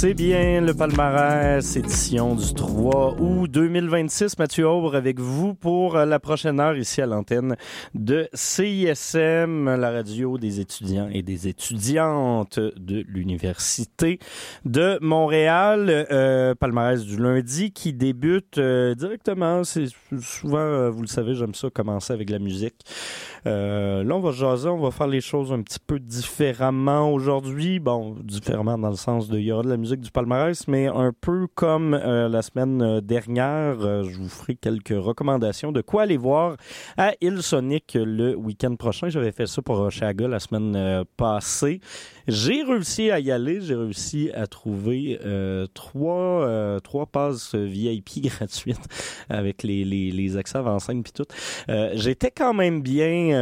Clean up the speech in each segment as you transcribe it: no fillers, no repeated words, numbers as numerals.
C'est bien le palmarès, édition du 3 août 2026. Mathieu Aubre avec vous pour la prochaine heure ici à l'antenne de CISM, la radio des étudiants et des étudiantes de l'Université de Montréal. Palmarès du lundi qui débute directement. C'est souvent, vous le savez, j'aime ça, commencer avec la musique. Là, on va jaser, on va faire les choses un petit peu différemment aujourd'hui. Bon, différemment dans le sens de, il y aura de la musique du palmarès, mais un peu comme la semaine dernière, je vous ferai quelques recommandations de quoi aller voir à Hillsonic le week-end prochain. J'avais fait ça pour Oshaga la semaine passée. J'ai réussi à y aller, j'ai réussi à trouver trois passes VIP gratuites avec les accès avant-scène puis tout. J'étais quand même bien,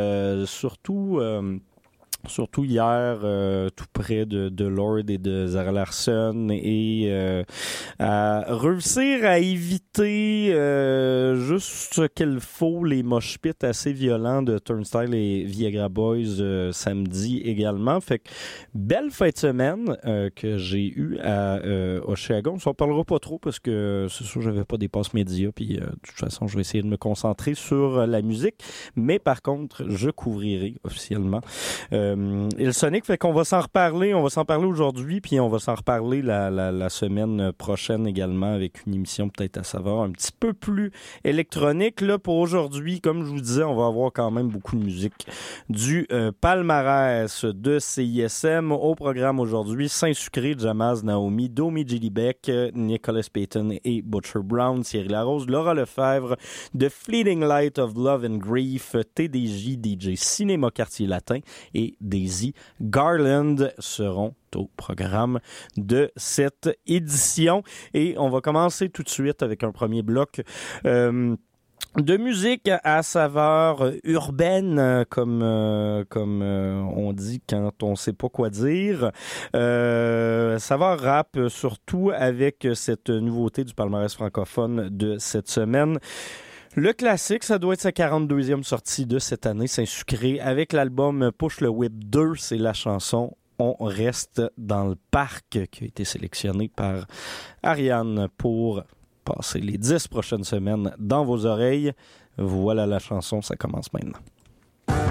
surtout hier, tout près de Lord et de Zara Larsson, et à réussir à éviter juste ce qu'il faut, les mosh pits assez violents de Turnstile et Viagra Boys samedi également. Fait que belle fin de semaine que j'ai eue à Oshaga. On s'en parlera pas trop parce que c'est sûr j'avais pas des passes médias, puis de toute façon je vais essayer de me concentrer sur la musique, mais par contre je couvrirai officiellement Hillsonic, fait qu'on va s'en reparler. On va s'en parler aujourd'hui, puis on va s'en reparler la semaine prochaine également avec une émission peut-être à saveur un petit peu plus électronique. Là, pour aujourd'hui, comme je vous disais, on va avoir quand même beaucoup de musique du palmarès de CISM. Au programme aujourd'hui, Saint-Sucré, Jamaz, Naomi, Domi Gillibeck, Nicholas Payton et Butcher Brown, Thierry Larose, Laura Lefebvre, The Fleeting Light of Love and Grief, TDJ, DJ Cinéma Quartier Latin et Daisy Garland seront au programme de cette édition. Et on va commencer tout de suite avec un premier bloc de musique à saveur urbaine, comme on dit quand on sait pas quoi dire. Saveur rap, surtout avec cette nouveauté du palmarès francophone de cette semaine. Le classique, ça doit être sa 42e sortie de cette année, Saint-Sucré, avec l'album Push le Whip 2. C'est la chanson On reste dans le parc qui a été sélectionnée par Ariane pour passer les 10 prochaines semaines dans vos oreilles. Voilà la chanson, ça commence maintenant.